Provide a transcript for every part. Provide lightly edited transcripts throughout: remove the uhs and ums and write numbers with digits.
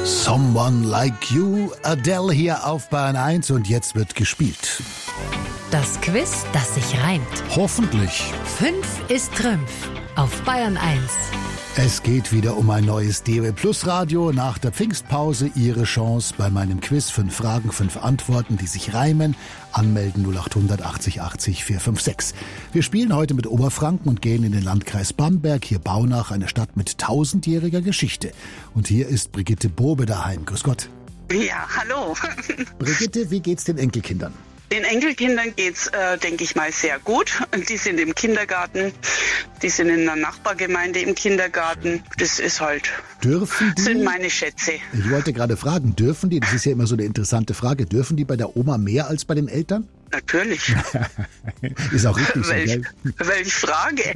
Someone Like You, Adele hier auf Bayern 1 und jetzt wird gespielt. Das Quiz, das sich reimt. Hoffentlich. 5 ist Trümpf auf Bayern 1. Es geht wieder um ein neues DW Plus Radio. Nach der Pfingstpause Ihre Chance bei meinem Quiz. 5 Fragen, 5 Antworten, die sich reimen. Anmelden 0800 80 80 456. Wir spielen heute mit Oberfranken und gehen in den Landkreis Bamberg, hier Baunach, eine Stadt mit 1000-jähriger Geschichte. Und hier ist Brigitte Bobe daheim. Grüß Gott. Ja, hallo. Brigitte, wie geht's den Enkelkindern? Den Enkelkindern geht's, denke ich mal, sehr gut. Die sind im Kindergarten, die sind in einer Nachbargemeinde im Kindergarten. Das ist halt, Dürfen die? Sind meine Schätze. Ich wollte gerade fragen, dürfen die, das ist ja immer so eine interessante Frage, dürfen die bei der Oma mehr als bei den Eltern? Natürlich. Ist auch richtig so, gell? Welche Frage?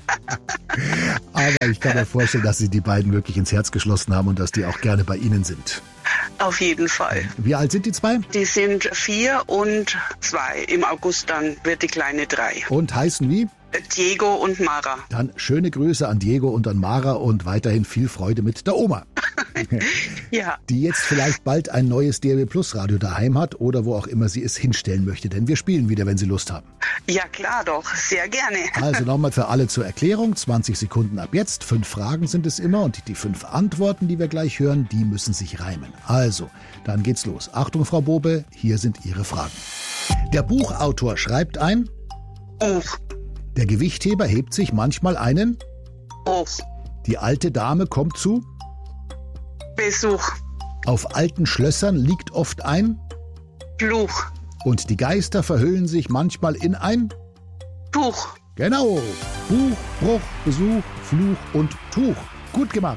Aber ich kann mir vorstellen, dass Sie die beiden wirklich ins Herz geschlossen haben und dass die auch gerne bei Ihnen sind. Auf jeden Fall. Wie alt sind die zwei? Die sind 4 und 2. Im August dann wird die Kleine 3. Und heißen wie? Diego und Mara. Dann schöne Grüße an Diego und an Mara und weiterhin viel Freude mit der Oma. Ja. Die jetzt vielleicht bald ein neues DRB Plus Radio daheim hat oder wo auch immer sie es hinstellen möchte. Denn wir spielen wieder, wenn Sie Lust haben. Ja, klar doch. Sehr gerne. Also nochmal für alle zur Erklärung. 20 Sekunden ab jetzt. 5 Fragen sind es immer und die 5 Antworten, die wir gleich hören, die müssen sich reimen. Also, dann geht's los. Achtung, Frau Bobe, hier sind Ihre Fragen. Der Buchautor schreibt ein Buch. Der Gewichtheber hebt sich manchmal einen Buch. Die alte Dame kommt zu Besuch. Auf alten Schlössern liegt oft ein Fluch. Und die Geister verhüllen sich manchmal in ein Tuch. Genau. Buch, Bruch, Besuch, Fluch und Tuch. Gut gemacht.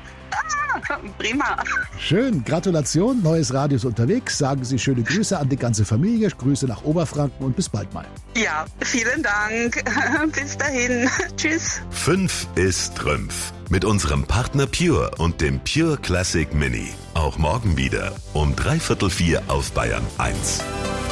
Prima. Schön, Gratulation, neues Radio ist unterwegs. Sagen Sie schöne Grüße an die ganze Familie, Grüße nach Oberfranken und bis bald mal. Ja, vielen Dank. Bis dahin. Tschüss. 5 ist Trümpf. Mit unserem Partner Pure und dem Pure Classic Mini. Auch morgen wieder um 3/4 auf Bayern 1.